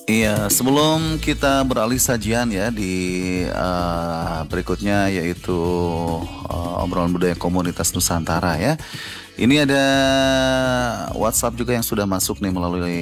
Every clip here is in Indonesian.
Iya, sebelum kita beralih sajian ya di berikutnya yaitu obrolan budaya komunitas Nusantara ya. Ini ada WhatsApp juga yang sudah masuk nih melalui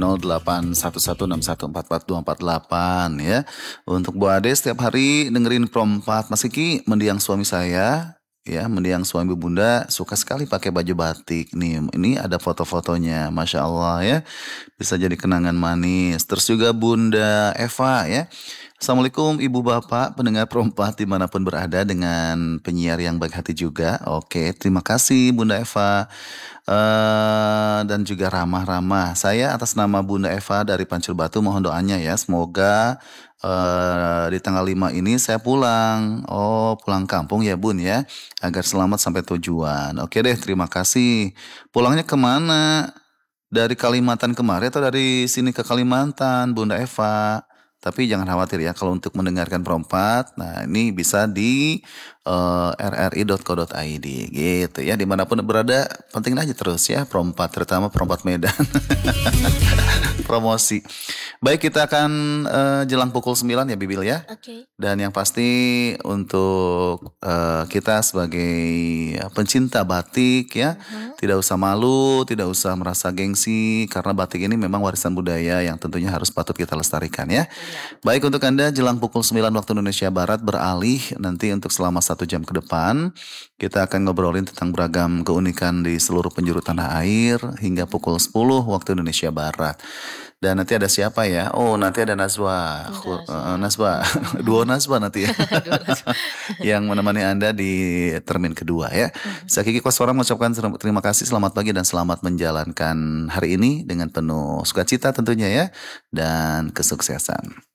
081161442448 ya. Untuk Bu Ade setiap hari dengerin Prom 4 Mas Kiki, mendiang suami saya ya, mendiang suami bunda suka sekali pakai baju batik nih. Ini ada foto-fotonya, Masya Allah ya. Bisa jadi kenangan manis. Terus juga Bunda Eva ya. Assalamualaikum Ibu Bapak pendengar perempat dimanapun berada dengan penyiar yang baik hati juga. Oke, terima kasih Bunda Eva. Dan juga ramah-ramah. Saya atas nama Bunda Eva dari Pancur Batu mohon doanya ya. Semoga di tanggal 5 ini saya pulang. Oh, pulang kampung ya Bun ya. Agar selamat sampai tujuan. Oke deh, terima kasih. Pulangnya kemana? Dari Kalimantan kemarin atau dari sini ke Kalimantan, Bunda Eva. Tapi jangan khawatir ya kalau untuk mendengarkan perompat, nah ini bisa di rri.co.id gitu ya. Dimanapun berada, penting aja terus ya perompat, terutama perompat Medan. Promosi. Baik, kita akan jelang pukul 9 ya Bibil ya. Oke. Dan yang pasti untuk kita sebagai pencinta batik ya, tidak usah malu, tidak usah merasa gengsi karena batik ini memang warisan budaya yang tentunya harus patut kita lestarikan ya. Iya. Baik, untuk Anda jelang pukul 9 waktu Indonesia Barat beralih nanti untuk selama 1 jam ke depan kita akan ngobrolin tentang beragam keunikan di seluruh penjuru tanah air hingga pukul 10 waktu Indonesia Barat. Dan nanti ada siapa ya? Oh, nanti ada Nazwa. Udah siap. Nazwa. Duo Nazwa nanti ya. Dua langsung. Yang menemani Anda di termin kedua ya. Saya Kiki Koswara mengucapkan terima kasih, selamat pagi dan selamat menjalankan hari ini dengan penuh sukacita tentunya ya. Dan kesuksesan.